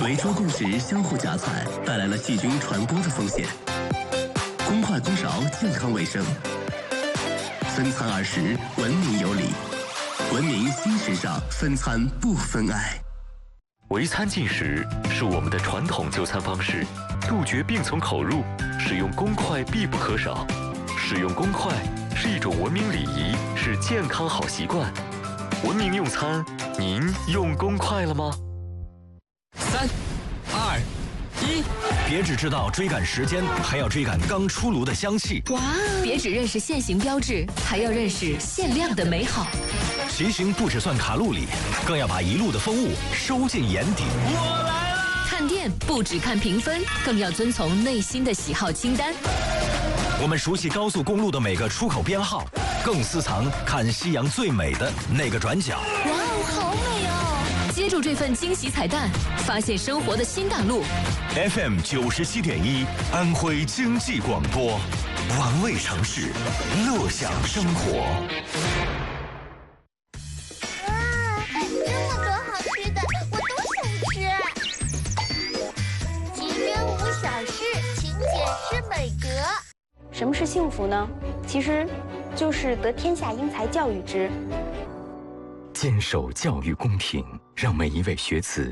围桌共食相互夹菜，带来了细菌传播的风险。公筷公勺，健康卫生。分餐20，文明有礼。文明新时尚，分餐不分爱。 围餐进食是我们的传统就餐方式，杜绝病从口入，使用公筷必不可少。使用公筷是一种文明礼仪，是健康好习惯。文明用餐，您用公筷了吗 ？3、2、1，别只知道追赶时间，还要追赶刚出炉的香气。 哇！别只认识现行标志，还要认识限量的美好。 骑行不只算卡路里，更要把一路的风物收进眼底。 我来了！看店不只看评分，更要遵从内心的喜好清单。 我们熟悉高速公路的每个出口编号，更私藏看夕阳最美的那个转角。 哇哦，好美哦！接住这份惊喜彩蛋，发现生活的新大陆。 FM 97.1，安徽经济广播，玩味城市，乐享生活。 什么是幸福呢？其实，就是得天下英才教育之。 坚守教育公平，让每一位学子